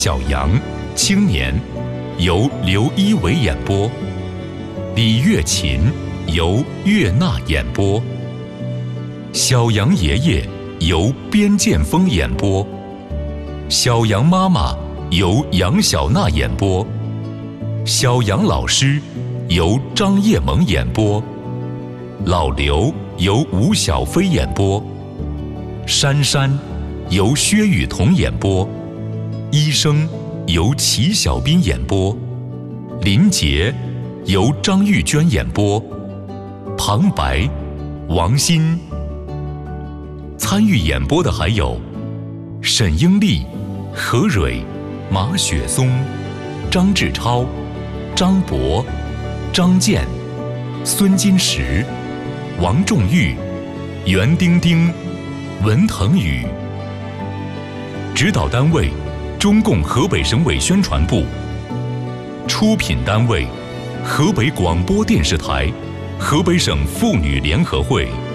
小羊青年由刘一伟演播，李月琴由岳娜演播，小羊爷爷由边建峰演播，小羊妈妈由杨小娜演播，小杨老师由张叶萌演播，老刘由吴小飞演播，珊珊由薛雨桐演播，医生由齐小斌演播，林杰由张玉娟演播，旁白王鑫。参与演播的还有沈英丽、何蕊、马雪松、张志超、张博、张健、孙金石、王仲玉、袁丁丁、文腾宇。指导单位中共河北省委宣传部，出品单位河北广播电视台、河北省妇女联合会。